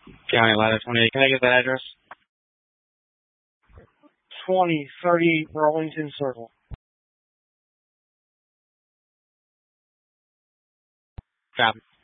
County Ladder 28. Can I get that address? 2038 Burlington Circle. Copy.